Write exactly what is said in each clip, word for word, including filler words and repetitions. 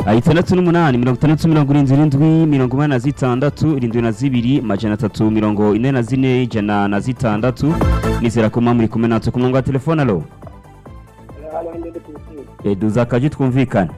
itandatu n'umunani mirongo itandatu mirongo irindwi n'indwi mirongo umunani na zitandatu irindwi na zibiri majana atatu mirongo ine na zine ijana na zitandatu nizera ko muri kumwe natwe ku murongo wa telefone. Alo duza akaji twumvikana.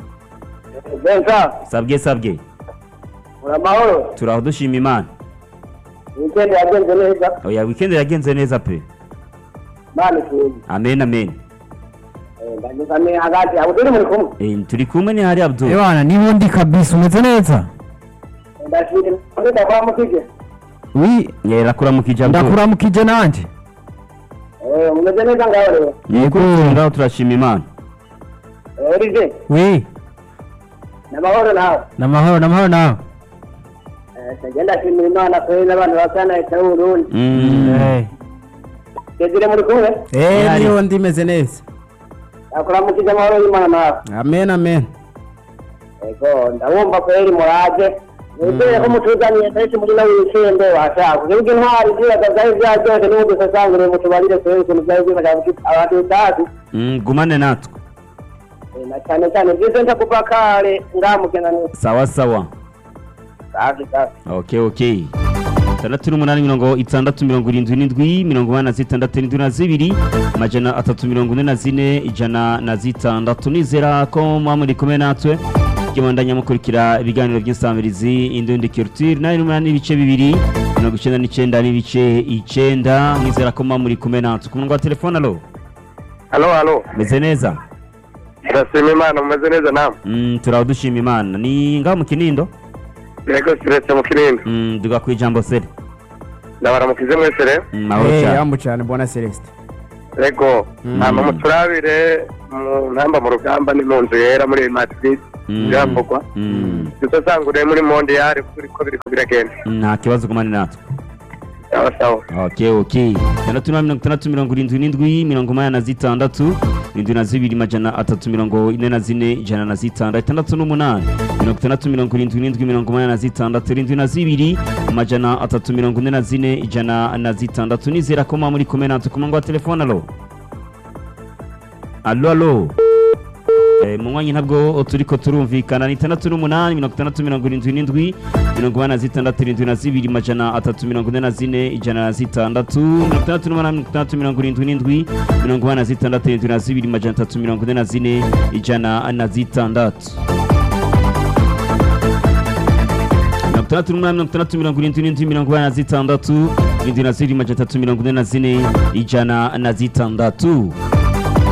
Benza Sabwe sabwe uramahoro turaho dushima Imana. weekend yagenze neza. Oya weekend yagenze neza pe. Mane tuzi. Amen amen. Eh ndageza me hagati abo turi muri kumwe. Eh turi kumwe ni hari Abdul. Eh bana niho ndi kabisa umeze neza. Ndashire ndenda kwa mukije. Oui, Yera kuramukije Abdul. ndakuramukije nanje. Eh umeze neza ngaho rero. Yego ngaho turashima Imana. Eh rije. Oui, Namahoro nawe. namahoro namahoro nawe. Eh tagenda shimira Imana kweli n'abantu basana ita Burundi. Mm. Eh. Tegire muri kumwe. Eh Yari. niho ndimeze neza. Akora mukije amahoro y'Imana nawe. Amen amen. Ego ndabumva kweli muraje. Nizeye ko mutuzaniye tariki muri na weekend washaka. Kugira intwari ziragaza ibyaje n'ubu dusangire mutubarire kweli ikintu byaje bagavuga abantu utazi. Mm, gumane natwe. Eh na cyane cyane byize nta kuva kare ngamugena ni. Sawa sawa. Safi safi. Okay okay. Tandatu n'umunani mirongo itandatu mirongo irindwi n'indwi mirongo umunani na zitandatu irindwi na zibiri majana atatu mirongo ine na zine ijana na zitandatu nizera ko muri kumwe natwe kimandanya mukurikira ibiganiro by'insamirizi Indundi Culture nine n'umunani n'ibice bibiri mirongo icyenda n'icyenda n'ibice icyenda nizera ko muri kumwe natwe ku murongo wa telefone. Alo Halo halo. meze neza? Ndashima Imana mumeze neza namwe. Mm, turaho dushima Imana. Ni ngaho mu Kinindo? Yego siretse mu Kinindo. Mm, duga ku ijambo sere. Ndabaramukize mwese rero. Mm, mahoro Eh cyane. yamu cyane bona Celeste. Yego Mm. nta muturabire mu ntamba mu rugamba ni mu nzu yera muri Madrid. Mm. Byavugwa. Mm. Tutazanguriye muri Mondial kuri ko biriko biragenda. Nta kibazo kumane natwe. Sawa sawa. Okay okay. Tandatu na mirongo itandatu mirongo irindwi n'indwi mirongo umunani na zitandatu irindwi na zibiri majana atatu mirongo ine na zine ijana na zitandatu itandatu n'umunani mirongo itandatu mirongo irindwi n'indwi mirongo umunani na zitandatu irindwi na zibiri majana atatu mirongo ine na zine ijana na zitandatu nizera ko muri kumwe natwe ku murongo wa telefone. Alo alo alo. Eh, mu mwanya ntabwo turiko turumvikana. Ni itandatu n'umunani mirongo itandatu mirongo irindwi n'indwi mirongo umunani na zitandatu irindwi na zibiri majana atatu mirongo ine na zine ijana na zitandatu mirongo itandatu n'umunani mirongo itandatu mirongo irindwi n'indwi mirongo umunani na zitandatu irindwi na zibiri majana atatu mirongo ine na zine ijana na zitandatu mirongo itandatu n'umunani mirongo itandatu mirongo irindwi n'indwi mirongo umunani na zitandatu irindwi na zibiri majana atatu mirongo ine na zine ijana na zitandatu.